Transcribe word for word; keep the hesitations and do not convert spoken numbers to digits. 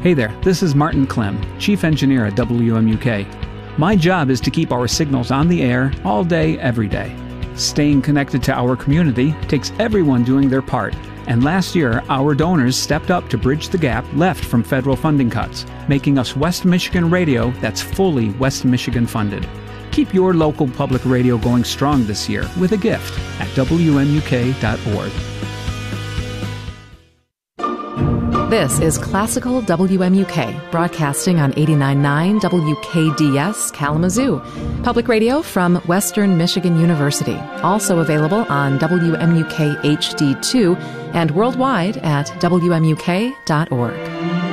Hey there, this is Martin Clem, Chief Engineer at W M U K. My job is to keep our signals on the air all day, every day. Staying connected to our community takes everyone doing their part, and last year our donors stepped up to bridge the gap left from federal funding cuts, making us West Michigan radio that's fully West Michigan funded. Keep your local public radio going strong this year with a gift at W M U K dot org. This is Classical W M U K, broadcasting on eighty-nine point nine W K D S Kalamazoo, public radio from Western Michigan University, also available on W M U K H D two and worldwide at W M U K dot org.